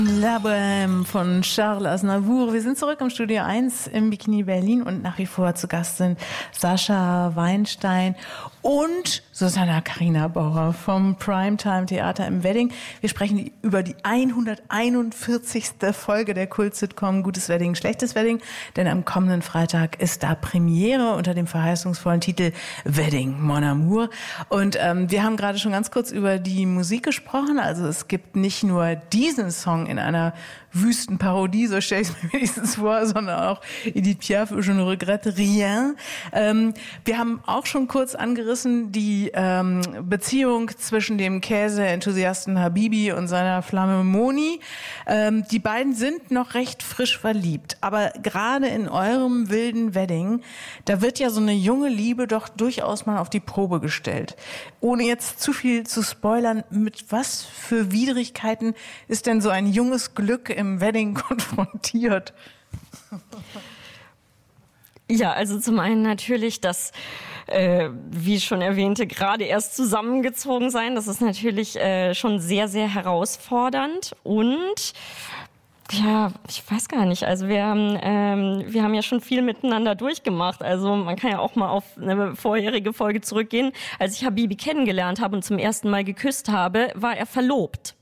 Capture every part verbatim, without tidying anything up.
La Bohème von Charles Aznavour. Wir sind zurück im Studio eins im Bikini Berlin und nach wie vor zu Gast sind Sascha Weinstein und Susanna Karina Bauer vom Primetime Theater im Wedding. Wir sprechen über die hunderteinundvierzigste Folge der Kult-Sitcom Gutes Wedding, Schlechtes Wedding, denn am kommenden Freitag ist da Premiere unter dem verheißungsvollen Titel Wedding, Mon Amour. Und ähm, wir haben gerade schon ganz kurz über die Musik gesprochen. Also es gibt nicht nur diesen Song in einer Wüstenparodie, so stelle ich es mir wenigstens vor, sondern auch Edith Piaf, Je ne regrette rien. Ähm, wir haben auch schon kurz angerissen die ähm, Beziehung zwischen dem Käse-Enthusiasten Habibi und seiner Flamme Moni. Ähm, die beiden sind noch recht frisch verliebt, aber gerade in eurem wilden Wedding, da wird ja so eine junge Liebe doch durchaus mal auf die Probe gestellt. Ohne jetzt zu viel zu spoilern, mit was für Widrigkeiten ist denn so ein junges Glück im Wedding konfrontiert? Ja, also zum einen natürlich das, äh, wie ich schon erwähnte, gerade erst zusammengezogen sein. Das ist natürlich äh, schon sehr, sehr herausfordernd und ja, ich weiß gar nicht. Also wir haben, ähm, wir haben ja schon viel miteinander durchgemacht. Also man kann ja auch mal auf eine vorherige Folge zurückgehen. Als ich Habibi kennengelernt habe und zum ersten Mal geküsst habe, war er verlobt.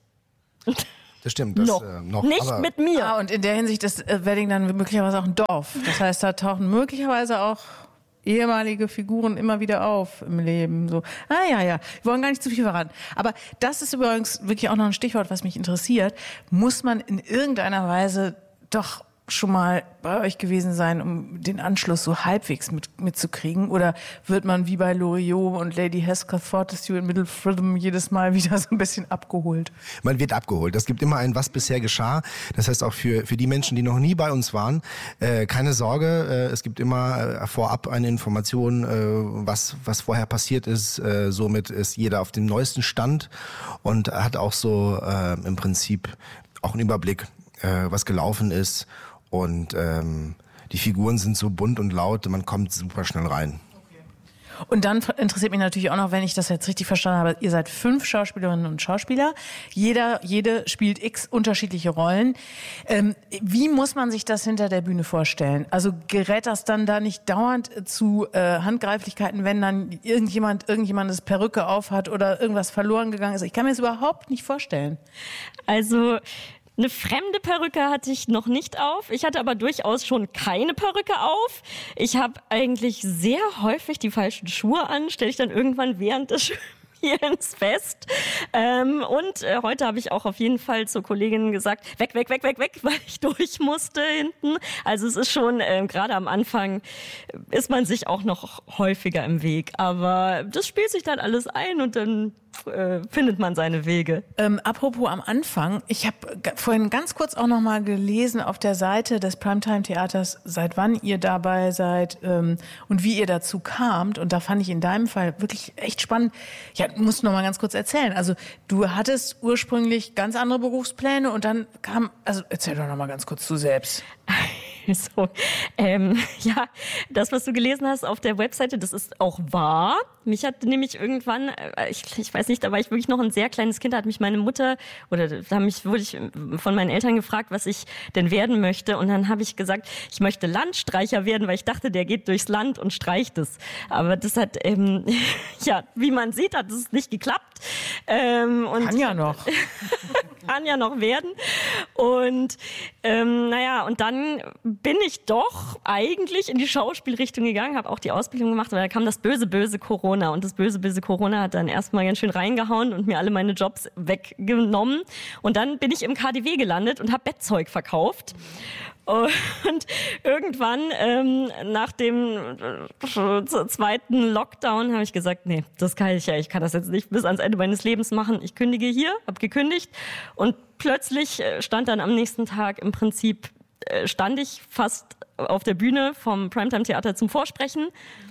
Das stimmt. Das, noch. Äh, noch Nicht aber mit mir. Ah, und in der Hinsicht ist äh, Wedding dann möglicherweise auch ein Dorf. Das heißt, da tauchen möglicherweise auch ehemalige Figuren immer wieder auf im Leben. So, ah ja, ja, wir wollen gar nicht zu viel verraten. Aber das ist übrigens wirklich auch noch ein Stichwort, was mich interessiert. Muss man in irgendeiner Weise doch schon mal bei euch gewesen sein, um den Anschluss so halbwegs mit, mitzukriegen? Oder wird man wie bei Loriot und Lady Heathcliff Fortescue in Middle Freedom jedes Mal wieder so ein bisschen abgeholt? Man wird abgeholt. Es gibt immer ein Was bisher geschah. Das heißt auch für für die Menschen, die noch nie bei uns waren, äh, keine Sorge. Äh, es gibt immer äh, vorab eine Information, äh, was was vorher passiert ist. Äh, somit ist jeder auf dem neuesten Stand und hat auch so äh, im Prinzip auch einen Überblick, äh, was gelaufen ist. Und ähm, die Figuren sind so bunt und laut, man kommt super schnell rein. Und dann interessiert mich natürlich auch noch, wenn ich das jetzt richtig verstanden habe, ihr seid fünf Schauspielerinnen und Schauspieler. Jeder, jede spielt x unterschiedliche Rollen. Ähm, wie muss man sich das hinter der Bühne vorstellen? Also gerät das dann da nicht dauernd zu äh, Handgreiflichkeiten, wenn dann irgendjemand irgendjemandes Perücke aufhat oder irgendwas verloren gegangen ist? Ich kann mir das überhaupt nicht vorstellen. Also eine fremde Perücke hatte ich noch nicht auf. Ich hatte aber durchaus schon keine Perücke auf. Ich habe eigentlich sehr häufig die falschen Schuhe an, stelle ich dann irgendwann während des Spielens fest. Ähm, und äh, heute habe ich auch auf jeden Fall zur Kollegin gesagt, weg, weg, weg, weg, weg, weil ich durch musste hinten. Also es ist schon, äh, gerade am Anfang ist man sich auch noch häufiger im Weg. Aber das spielt sich dann alles ein und dann äh, findet man seine Wege. Ähm, apropos am Anfang, ich habe g- vorhin ganz kurz auch noch mal gelesen auf der Seite des Primetime Theaters, seit wann ihr dabei seid ähm, und wie ihr dazu kamt. Und da fand ich in deinem Fall wirklich echt spannend. Ja, musst du noch mal ganz kurz erzählen. Also du hattest ursprünglich ganz andere Berufspläne und dann kam, also erzähl doch noch mal ganz kurz du selbst. So, ähm, ja, das, was du gelesen hast auf der Webseite, das ist auch wahr. Mich hat nämlich irgendwann, ich, ich weiß nicht, da war ich wirklich noch ein sehr kleines Kind, da hat mich meine Mutter, oder da haben mich, wurde ich von meinen Eltern gefragt, was ich denn werden möchte. Und dann habe ich gesagt, ich möchte Landstreicher werden, weil ich dachte, der geht durchs Land und streicht es. Aber das hat, ähm, ja, wie man sieht, hat es nicht geklappt. Ähm, und Kann ja noch. kann ja noch werden. Und ähm, naja, und dann bin ich doch eigentlich in die Schauspielrichtung gegangen, habe auch die Ausbildung gemacht, aber da kam das böse, böse Corona. Und das böse, böse Corona hat dann erstmal ganz schön reingehauen und mir alle meine Jobs weggenommen. Und dann bin ich im K D W gelandet und habe Bettzeug verkauft. Und irgendwann, ähm, nach dem äh, zweiten Lockdown, habe ich gesagt, nee, das kann ich ja, ich kann das jetzt nicht bis ans Ende meines Lebens machen. Ich kündige hier, habe gekündigt und plötzlich stand dann am nächsten Tag im Prinzip, äh, stand ich fast auf der Bühne vom Primetime Theater zum Vorsprechen.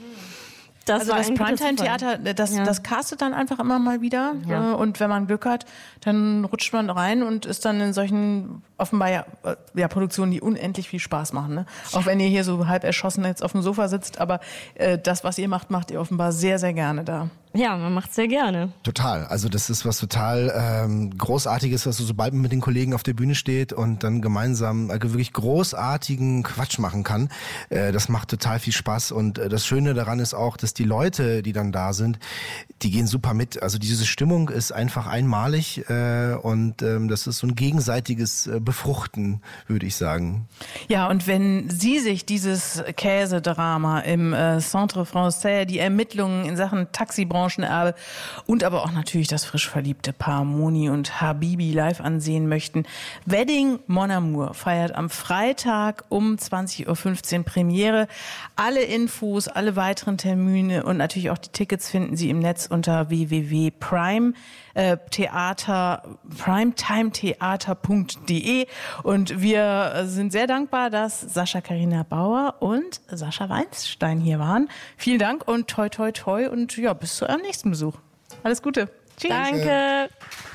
Das also das Primetime-Theater, das, ja. das castet dann einfach immer mal wieder. Ja. Und wenn man Glück hat, dann rutscht man rein und ist dann in solchen offenbar ja, ja Produktionen, die unendlich viel Spaß machen. Ne? Auch wenn ihr hier so halb erschossen jetzt auf dem Sofa sitzt, aber äh, das, was ihr macht, macht ihr offenbar sehr, sehr gerne da. Ja, man macht es sehr gerne. Total. Also das ist was total ähm, Großartiges, was so, sobald man mit den Kollegen auf der Bühne steht und dann gemeinsam äh, wirklich großartigen Quatsch machen kann. Äh, das macht total viel Spaß. Und äh, das Schöne daran ist auch, dass die Leute, die dann da sind, die gehen super mit. Also diese Stimmung ist einfach einmalig äh, und ähm, das ist so ein gegenseitiges äh, Befruchten, würde ich sagen. Ja, und wenn Sie sich dieses Käsedrama im äh, Centre Français, die Ermittlungen in Sachen Taxibrauchenerbe und aber auch natürlich das frisch verliebte Paar Moni und Habibi live ansehen möchten, Wedding Mon Amour feiert am Freitag um zwanzig Uhr fünfzehn Premiere. Alle Infos, alle weiteren Termine und natürlich auch die Tickets finden Sie im Netz unter w w w punkt prime theater primetimetheater punkt de und wir sind sehr dankbar, dass Sascha Carina Bauer und Sascha Weinstein hier waren. Vielen Dank und toi toi toi und ja, bis zu eurem nächsten Besuch. Alles Gute. Tschüss. Danke.